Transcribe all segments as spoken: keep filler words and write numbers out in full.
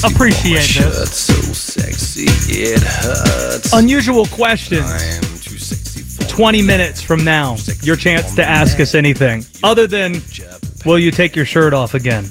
appreciate this. So sexy, it hurts. Unusual questions. twenty minutes from now, your chance to ask us anything other than, will you take your shirt off again?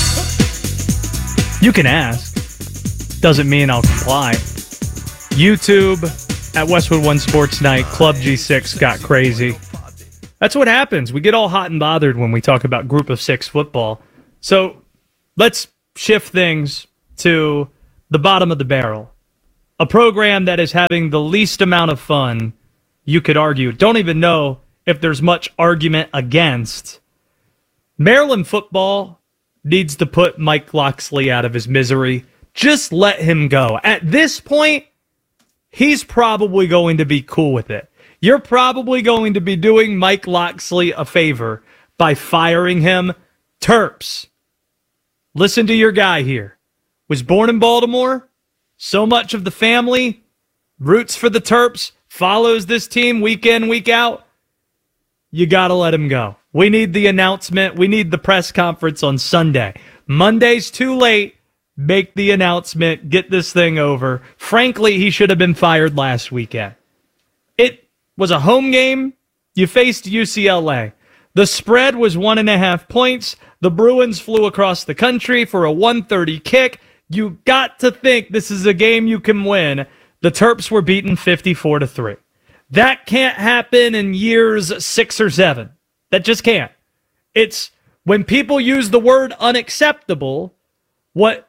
You can ask. Doesn't mean I'll comply. YouTube at Westwood One Sports Night, Club G six got crazy. That's what happens. We get all hot and bothered when we talk about Group of Six football. So let's shift things to the bottom of the barrel. A program that is having the least amount of fun, you could argue. Don't even know if there's much argument against. Maryland football needs to put Mike Locksley out of his misery. Just let him go. At this point, he's probably going to be cool with it. You're probably going to be doing Mike Locksley a favor by firing him. Terps, listen to your guy here. Was born in Baltimore. So much of the family roots for the Terps, follows this team week in, week out. You got to let him go. We need the announcement. We need the press conference on Sunday. Monday's too late. Make the announcement. Get this thing over. Frankly, he should have been fired last weekend. It was a home game. You faced U C L A. The spread was one and a half points. The Bruins flew across the country for a one thirty kick. You got to think this is a game you can win. The Terps were beaten fifty-four to three. That can't happen in years six or seven. That just can't. It's when people use the word unacceptable, what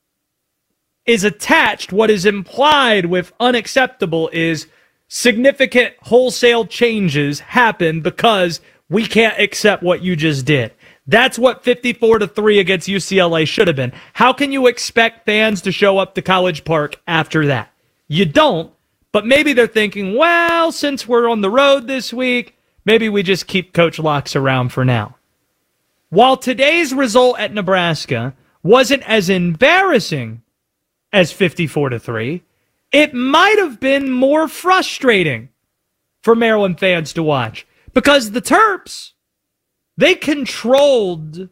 is attached, what is implied with unacceptable is significant wholesale changes happen because we can't accept what you just did. That's what fifty-four to three against U C L A should have been. How can you expect fans to show up to College Park after that? You don't, but maybe they're thinking, well, since we're on the road this week, maybe we just keep Coach Locks around for now. While today's result at Nebraska wasn't as embarrassing as fifty-four to three, it might have been more frustrating for Maryland fans to watch because the Terps, they controlled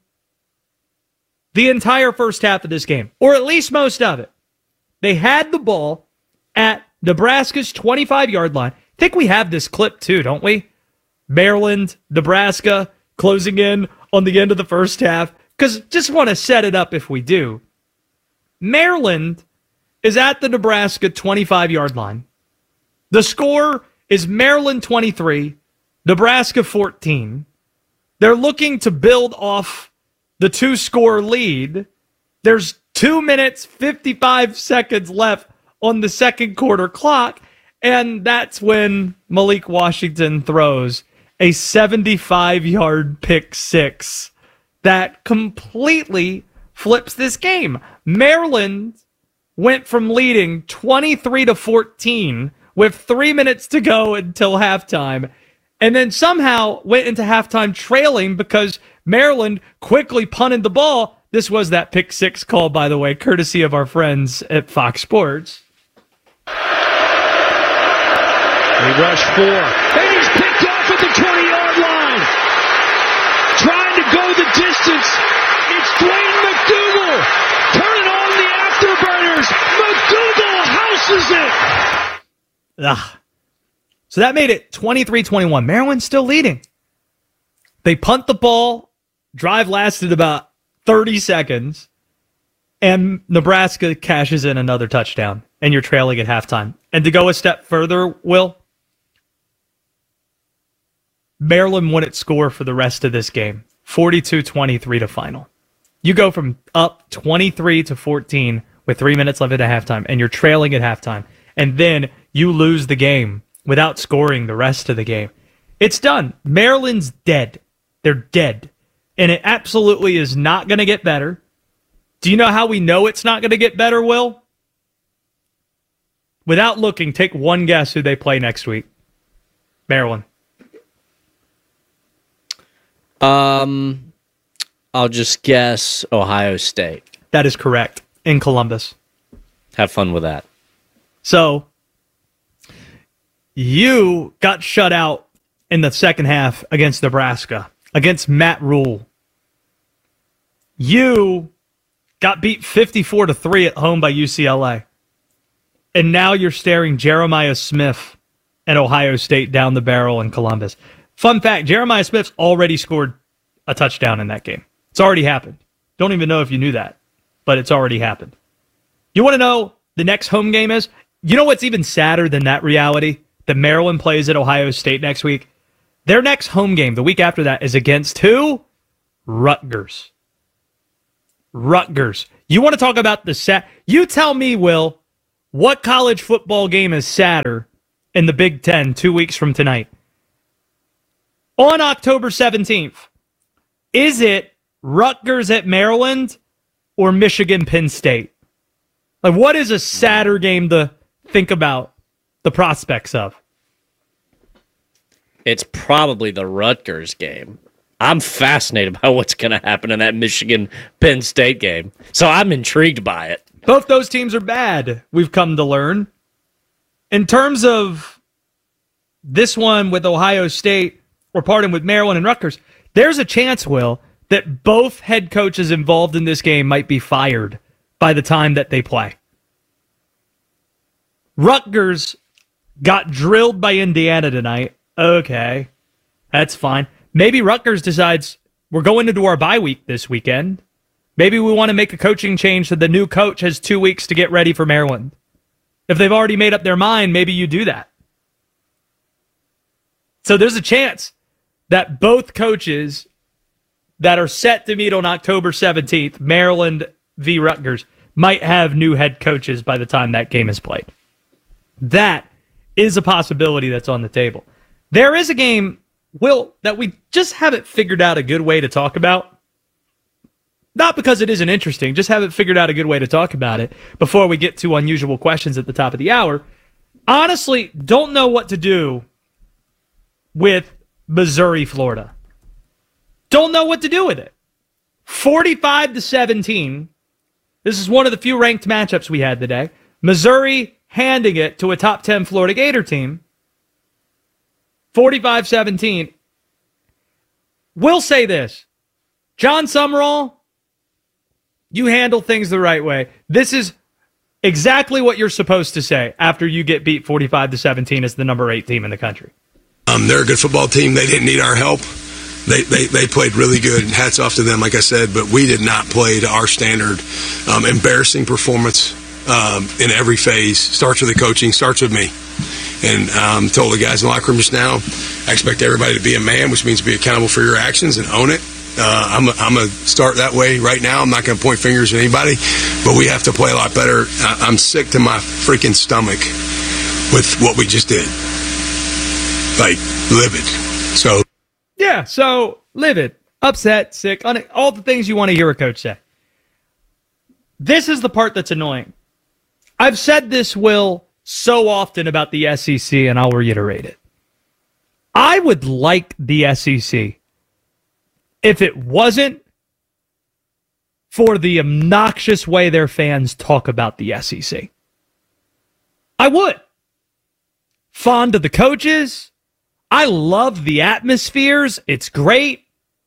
the entire first half of this game, or at least most of it. They had the ball at Nebraska's twenty-five-yard line. I think we have this clip too, don't we? Maryland, Nebraska, closing in on the end of the first half, because just want to set it up if we do. Maryland is at the Nebraska twenty-five-yard line. The score is Maryland twenty-three, Nebraska fourteen. They're looking to build off the two-score lead. There's two minutes, fifty-five seconds left on the second quarter clock, and that's when Malik Washington throws a seventy-five-yard pick six that completely flips this game. Maryland went from leading twenty-three to fourteen with three minutes to go until halftime, and then somehow went into halftime trailing because Maryland quickly punted the ball. This was that pick six call, by the way, courtesy of our friends at Fox Sports. They rush four. And he's picked off at the twenty-yard line. Trying to go the distance. It's Dwayne McDougal. Turning on the afterburners. McDougal houses it. Ugh. So that made it twenty-three twenty-one. Maryland's still leading. They punt the ball. Drive lasted about thirty seconds. And Nebraska cashes in another touchdown. And you're trailing at halftime. And to go a step further, Will, Maryland wouldn't score for the rest of this game. forty-two twenty-three to final. You go from up twenty-three to fourteen with three minutes left at halftime, and you're trailing at halftime. And then you lose the game without scoring the rest of the game. It's done. Maryland's dead. They're dead. And it absolutely is not going to get better. Do you know how we know it's not going to get better, Will? Without looking, take one guess who they play next week. Maryland. Um, I'll just guess Ohio State. That is correct. In Columbus. Have fun with that. So, you got shut out in the second half against Nebraska, against Matt Rule. You got beat fifty-four to three at home by U C L A. And now you're staring Jeremiah Smith and Ohio State down the barrel in Columbus. Fun fact, Jeremiah Smith's already scored a touchdown in that game. It's already happened. Don't even know if you knew that, but it's already happened. You want to know the next home game is? You know what's even sadder than that reality? That Maryland plays at Ohio State next week. Their next home game, the week after that, is against who? Rutgers. Rutgers. You want to talk about the sad... You tell me, Will, what college football game is sadder in the Big Ten two weeks from tonight? On October seventeenth, is it Rutgers at Maryland or Michigan Penn State? Like, what is a sadder game to think about the prospects of? It's probably the Rutgers game. I'm fascinated by what's going to happen in that Michigan-Penn State game. So I'm intrigued by it. Both those teams are bad, we've come to learn. In terms of this one with Ohio State, or pardon, with Maryland and Rutgers, there's a chance, Will, that both head coaches involved in this game might be fired by the time that they play. Rutgers got drilled by Indiana tonight. Okay, that's fine. Maybe Rutgers decides we're going into our bye week this weekend. Maybe we want to make a coaching change so the new coach has two weeks to get ready for Maryland. If they've already made up their mind, maybe you do that. So there's a chance that both coaches that are set to meet on October seventeenth, Maryland v. Rutgers, might have new head coaches by the time that game is played. That is a possibility that's on the table. There is a game, Will, that we just haven't figured out a good way to talk about. Not because it isn't interesting, just haven't figured out a good way to talk about it before we get to unusual questions at the top of the hour. Honestly, don't know what to do with Missouri, Florida. Don't know what to do with it. forty-five to seventeen. This is one of the few ranked matchups we had today. Missouri handing it to a top ten Florida Gator team. forty-five seventeen. We'll say this. John Summerall, you handle things the right way. This is exactly what you're supposed to say after you get beat forty-five to seventeen as the number eight team in the country. Um, they're a good football team. They didn't need our help. They, they they played really good. Hats off to them, like I said, but we did not play to our standard. Um, embarrassing performance um, in every phase. Starts with the coaching, starts with me. And um, told the guys in the locker room just now, I expect everybody to be a man, which means be accountable for your actions and own it. Uh, I'm a, I'm going to start that way right now. I'm not going to point fingers at anybody, but we have to play a lot better. I, I'm sick to my freaking stomach with what we just did. Like, livid. So... Yeah, so livid, upset, sick, un- all the things you want to hear a coach say. This is the part that's annoying. I've said this, Will, so often about the S E C, and I'll reiterate it. I would like the S E C if it wasn't for the obnoxious way their fans talk about the S E C. I would. Fond of the coaches. I love the atmospheres. It's great.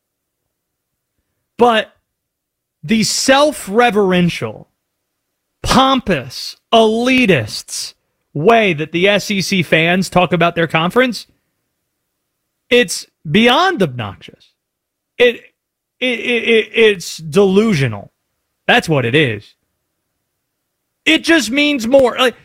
But the self-reverential, pompous, elitists way that the S E C fans talk about their conference, it's beyond obnoxious. It, it, it, it it's delusional. That's what it is. It just means more. Like,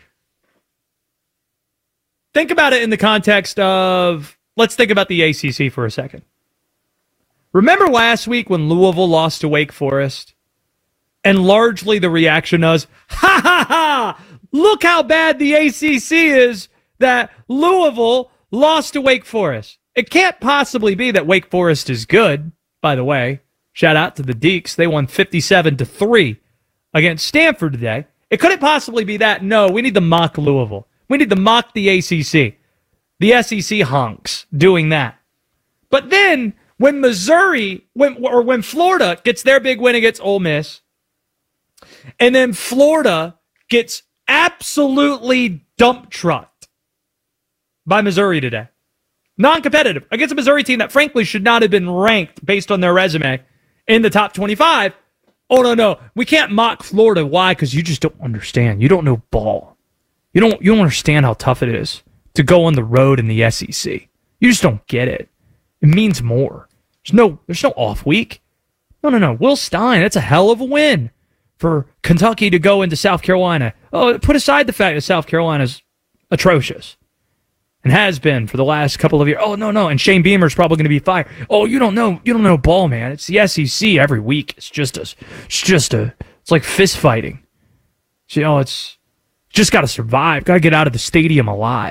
think about it in the context of, let's think about the A C C for a second. Remember last week when Louisville lost to Wake Forest? And largely the reaction was, ha ha ha, look how bad the A C C is that Louisville lost to Wake Forest. It can't possibly be that Wake Forest is good, by the way. Shout out to the Deacs. They won fifty-seven to three against Stanford today. It couldn't possibly be that. No, we need to mock Louisville. We need to mock the A C C. The S E C honks doing that. But then when Missouri, when or when Florida gets their big win against Ole Miss, and then Florida gets absolutely dump trucked by Missouri today. Non-competitive against a Missouri team that frankly should not have been ranked based on their resume in the top twenty-five. Oh, no, no. We can't mock Florida. Why? Because you just don't understand. You don't know ball. You don't, you don't understand how tough it is to go on the road in the S E C. You just don't get it. It means more. There's no, there's no off week. No, no, no. Will Stein, that's a hell of a win for Kentucky to go into South Carolina. Oh, put aside the fact that South Carolina's atrocious and has been for the last couple of years. Oh, no, no. And Shane Beamer's probably going to be fired. Oh, you don't know. You don't know ball, man. It's the S E C every week. It's just a, it's just a, it's like fist fighting. You know, it's just got to survive. Got to get out of the stadium alive.